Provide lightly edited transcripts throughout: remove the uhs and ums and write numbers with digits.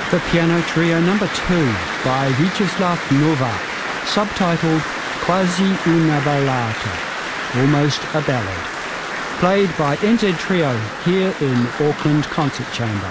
The Piano Trio number 2 by Vyacheslav Novak, subtitled Quasi una ballata, almost a ballad, played by NZ Trio here in Auckland Concert Chamber.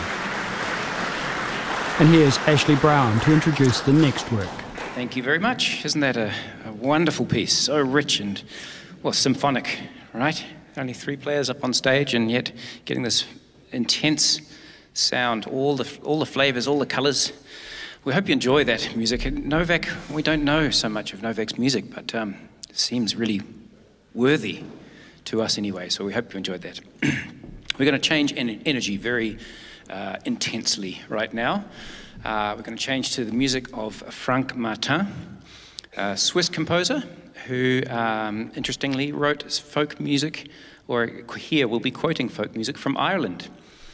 And here's Ashley Brown to introduce the next work. Thank you very much. Isn't that a wonderful piece? So rich and, well, symphonic, right? Only 3 players up on stage and yet getting this intense sound, all the flavors, all the colors. We hope you enjoy that music. And Novak, we don't know so much of Novak's music, but it seems really worthy to us anyway, so we hope you enjoyed that. We're going to change energy very intensely right now. We're going to change to the music of Franck Martin, a Swiss composer who interestingly wrote folk music, or here we'll be quoting folk music from Ireland.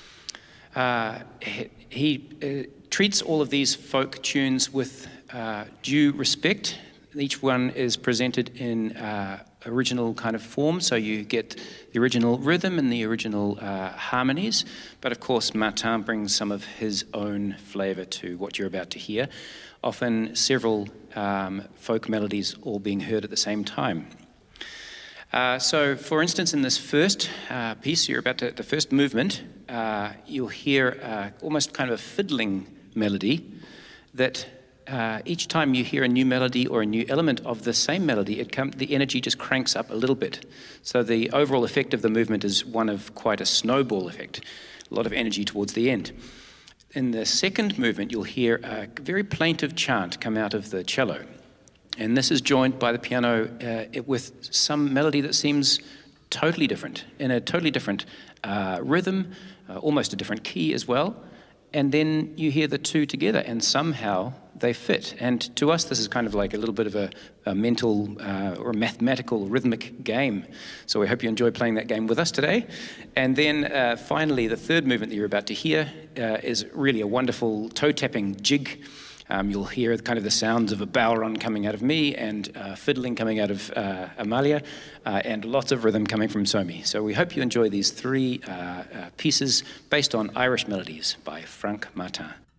He treats all of these folk tunes with due respect. Each one is presented in original kind of form, so you get the original rhythm and the original harmonies. But of course, Martin brings some of his own flavor to what you're about to hear, often several folk melodies all being heard at the same time. So, for instance, in this first piece, the first movement, you'll hear almost kind of a fiddling melody that each time you hear a new melody or a new element of the same melody, the energy just cranks up a little bit. So the overall effect of the movement is one of quite a snowball effect, a lot of energy towards the end. In the second movement, you'll hear a very plaintive chant come out of the cello. And this is joined by the piano with some melody that seems totally different, in a totally different rhythm, almost a different key as well. And then you hear the two together, and somehow they fit. And to us, this is kind of like a little bit of a mental or mathematical rhythmic game. So we hope you enjoy playing that game with us today. And then finally, the third movement that you're about to hear is really a wonderful toe-tapping jig. You'll hear kind of the sounds of a bowron coming out of me and fiddling coming out of Amalia and lots of rhythm coming from Somi. So we hope you enjoy these 3 pieces based on Irish melodies by Franck Martin.